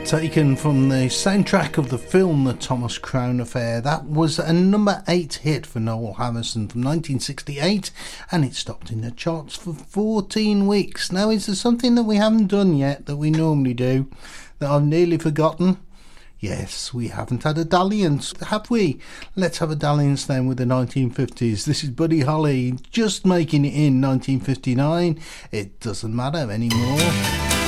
Taken from the soundtrack of the film The Thomas Crown Affair. That was a number 8 hit for Noel Harrison from 1968, and it stopped in the charts for 14 weeks. Now, is there something that we haven't done yet that we normally do that I've nearly forgotten? Yes, we haven't had a dalliance, have we? Let's have a dalliance then with the 1950s. This is Buddy Holly, just making it in 1959. It doesn't matter anymore.